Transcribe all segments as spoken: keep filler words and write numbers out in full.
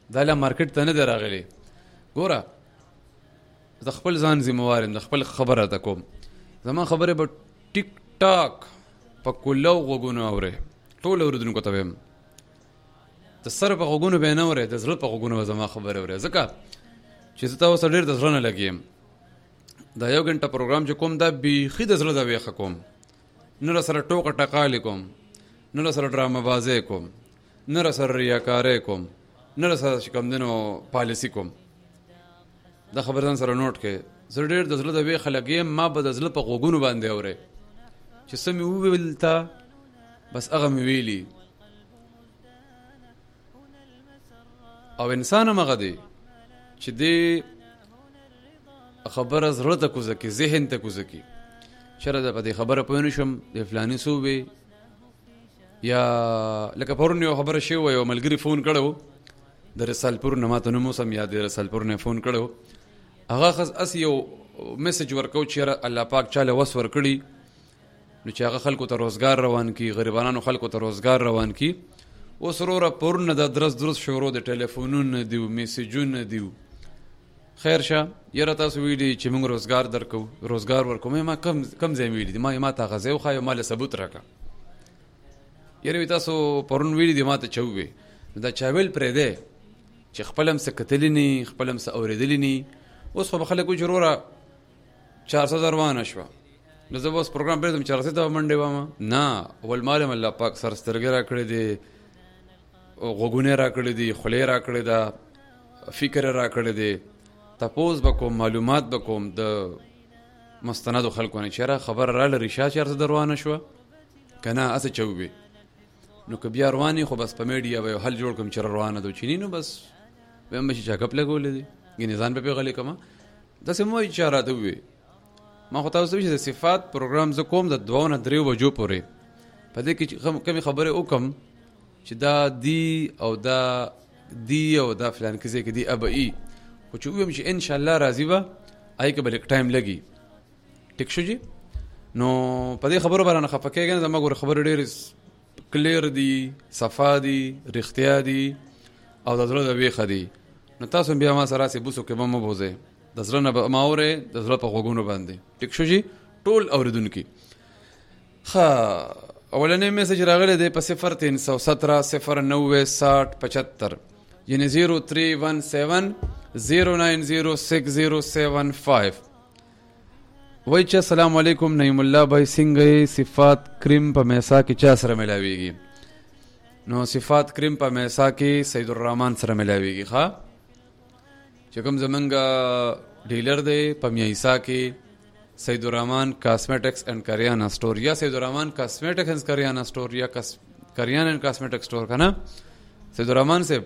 دا لا مارکیټ ته نه دی راغلی. ګوره د خپل ځان ذمہوار یم، د خپل خبره ته کوم. زما خبرې به ټیک ټاک په کلو غوږونو اورې، ټول اورېدونکو ته ویم د سر په غوږونو به یې نه اورې، د زړه په غوږونو به زما خبرې اورې، ځکه چې زه تا اوسه ډېر د زړه نه لګیم. دا یو ګنټه پروګرام چې کوم دا بیخي د زړه د ویښه کوم، نه را سره ټوکه ټقالې کوم، نه را سره ډرامه بازۍ کوم، نه را سره ریاکارۍ کوم، نه را سره چې کوم دینو پالیسي کوم. دا خبر ځان سره نوټ کړې، زه ډېر د زړه د ویښه لګیم، ما به د زړه په غوږونو باندې اورې چې څه مې وویل تا بس هغه مې ویلي. او انسان هم هغه دی چې دې خبره زړه ته کوزه کړي، ذهن ته کوزه کړي. چېرې د په دې خبره پوه نه شم د فلاني صوبې، یا لکه پرون یو خبره شوې وه، یو ملګري فون کړی د رسالپور نه، ماته نوم اوس هم یاد دی، رسالپور نه فون کړی و. هغه ښځ هسې یو میسج ورکو چې یاره الله پاک چاله وس ورکړي نو چې هغه خلکو ته روزګار روان کړي، غریبانو خلکو ته روزګار روان کړي. اوس وروره پرون نه د درس درس شروع د ټلیفونونه دي، میسجونه دي. خیر شه یاره تاسو ویلي چې موږ روزګار درکو، روزګار ورکو. ما کم کم ځای ویلي دي؟ ما ما ته هغه ځای وښایه، ما له ثبوت راکړه. یاره وي تاسو پرون ویلي دي ما ته چا ووې، نو دا چا ویل پرېږدی چې خپل هم څه کتلي نه، خپل هم څه اورېدلي نه. اوس خو به خلک وایي چې وروره چارسده روانه شوه، نو زه به اوس پروګرام پرېږدم چارسدې ته به منډې وامه؟ نه، اول مال هم الله پاک سر سترګې را کړې دي، غوږونه را کړې دي، خولې را کړې ده، فکر را کړې دی. تپوس به کوم، معلومات به کوم د مستندو خلکو نه چې یاره خبره راله ریشه چارسده روانه شوه که نه هسې چا ووې. نو که بیا روانې خو بس په میډیا به یو حل جوړ کړم چې روانه ده، چې نه نو بس بیا هم به چې چا ګپ لګولی دی، ګینې ځان به پې غلی کړم. داسې مه وایي چې چا راته ووې. ما خو تاسو ته وایي چې د صفات پروګرام زه کوم د دوو نه دریو بجو پورې، په دې کې چې کمې خبرې وکړم چې دا دی او دا دی او دا فلان کې ځای کې دی ابه ای، خو چې ووایم چې انشاءالله راځي به هغې کې به لږ ټایم لګي. ټیک شو جي؟ نو په دې خبرو به رانه خفه کېږئ نه، زما ګوره خبرې ډېرې کلیر دي، صفا دي، رښتیا دي او د زړه د ویښه دي. نو تاسو بیا ما سره هسې بوسو کې به مه بوځئ، د زړه نه به ما اورئ، د زړه په غوږونو باندې. ټیک شو جي ټول اورېدونکي؟ ښه، اولنی میسج راغلی دی په صفر تین سو سترہ صفر نوے ساٹھ پچہتر، یعنی زیرو تھری ون سیون زیرو نائن زیرو سکس زیرو سیون فائیو. وای چې السلام علیکم نعیم الله بھائی څنګه صفات کریم په میسا کې چا سره ملاویږي؟ نو صفات کریم په میسا کې سید الرحمن سره ملاویږي. ښه، چې کوم زمونږ ډیلر دی په میسا کې سید الرحمن کاسمیٹکس اینڈ کریانہ سٹور، یا سید الرحمن کاسمیٹکس اینڈ کریانہ سٹور، یا کریانہ اینڈ کاسمیٹک سٹور کا نا سید الرحمن سے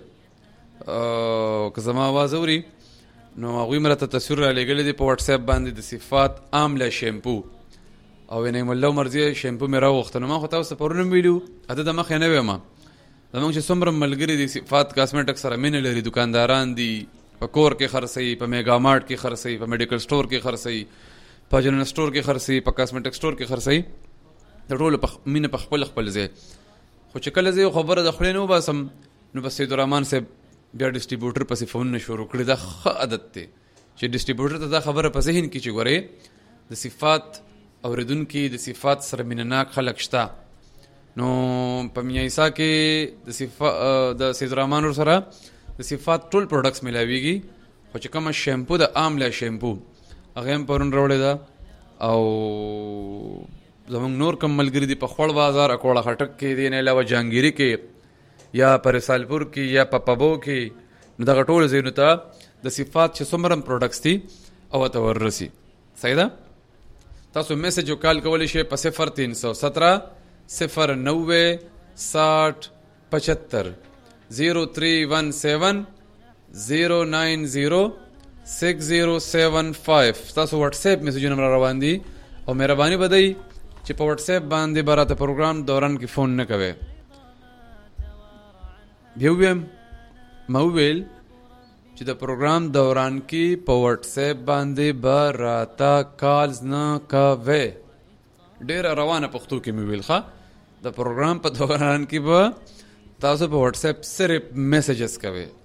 که زما آواز اوري نو هغوی مې راته تصویر را لېږلی دی په واټس اپ باندې د صفات آمله شیمپو او نعیم الله مرضي شیمپو مې راوغوښته. نو ما خو تاسو ته پرون هم ویلي وو، اته د مخې نه ویم زموږ چې څومره ملګري دي صفات کاسمیټک سره مینه لري، دکانداران دي، په کور کې خرڅوي، په میګا مارټ کې خرڅوي، په میډیکل سټور کې خرڅوي، په جنرل سټور کې خرڅوي، په کاسمیټک سټور کې خرڅوي، د ټولو مینه په خپل خپل ځای. خو چې کله زه یو خبره د خولې نه وباسم نو بس سید الرحمن صاحب بیا ډسټریبیوټر پسې فونونه شروع کړي. دا ښه عادت دی چې ډسټریبیوټر ته دا خبره په ذهن کې چې ګورې د صفات اورېدونکي، د صفات سره مینهناک خلک شته. نو په میایسا کې د صفات د سید الرحمن سره د صفات ټول پروډکټس ملاویږي، خو چې کومه شیمپو د آمله شیمپو هغه هم پرون راوړې ده. او زمونږ نور کم ملګري دي په خوړ بازار اکوړه خټک کې دي، نه علاوه جهانګیري کې یا په رسالپور کې یا په پبو کې، نو دغه ټول ځایونو ته د صفات چې څومره پروډکټس دي او ته وررسي. صحیح ده؟ تاسو میسج او کال کولی شئ په صفر تین سو سترہ صفر نوے ساٹھ پچہتر زیرو تھری ون سیون زیرو نائن زیرو سکس زیرو سیون فائیو. تاسو واٹس ایپ میسجونه را روان دي او مهرباني بدئ چې په واټس ایپ باندې به راته پروګرام دوران کې فون نه کوئ. بیا ویم ما وویل چې د پروګرام دوران کې په واټس ایپ باندې به راته کالز نه کوئ. ډېره روانه پښتو کې مې ویل. ښه، د پروګرام په دوران کې به تاسو په واټس ایپ صرف میسیجز کوئ